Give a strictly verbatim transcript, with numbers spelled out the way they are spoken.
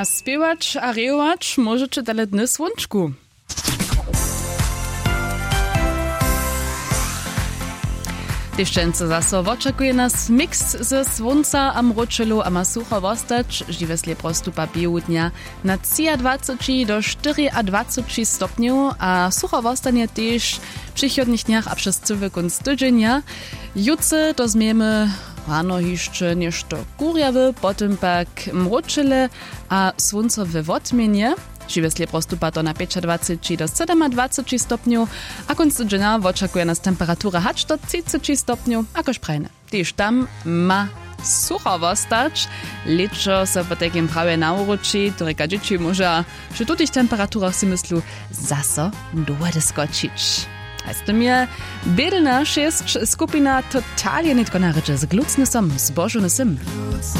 A spiewać a rejować możecie tyle dny słonczku. Tyszczęce zaso oczekuje nas mix ze słońca a mroczelu a ma sucho wostać, žiwesle prostupa białudnia na dwadzieścia do dwadzieścia stopniów, a sucho wostanie też w przychodnich dniach a przez cały koniec tydzienia. Jutce to zmiemy rano jeszcze nešto kurjawy, potem pak mroczele a słońcowe wotmienie. Žiwesle prostupa to na dwadzieścia pięć do dwadzieścia stopniów, a konc tydzienia oczekuje nas temperatura hacz do trzydzieści stopniów, akoż prajne. Tyż tam ma sucho wostać, leczo so po takim prawie nauroči, którego dzieci może przy tutych temperaturach si myslu zaso długo skoczyć. A z tym je biedelna šest skupina totalnie nitko narycze z glucnysom zbożonym.